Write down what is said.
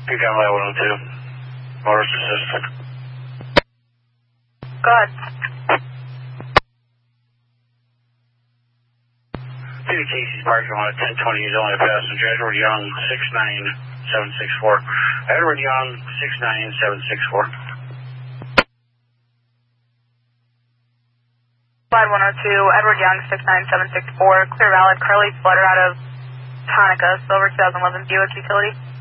Pick on my 102. Motorist assistant. Go ahead. City Casey's parking lot at 1020 is only a passenger. Edward Young, 69764. Edward Young, 69764. Slide 102, Edward Young, 69764. Clear valid. Carly Flutter out of Tonica, Silver 2011 Buick Utility.